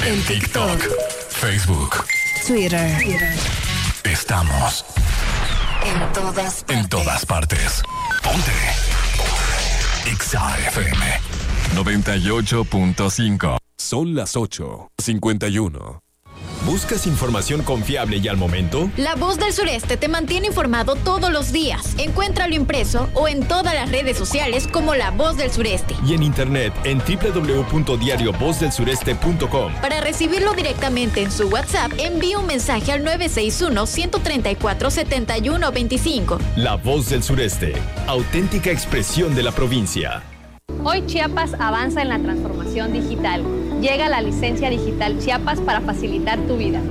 En TikTok, Facebook, Twitter. Estamos en todas partes. Ponte Exa FM 98.5. Son las 8:51. ¿Buscas información confiable y al momento? La Voz del Sureste te mantiene informado todos los días. Encuéntralo impreso o en todas las redes sociales como La Voz del Sureste. Y en internet en www.diariovozdelsureste.com. Para recibirlo directamente en su WhatsApp, envía un mensaje al 961-134-7125. La Voz del Sureste, auténtica expresión de la provincia. Hoy Chiapas avanza en la transformación digital. Llega la licencia digital Chiapas para facilitar tu vida.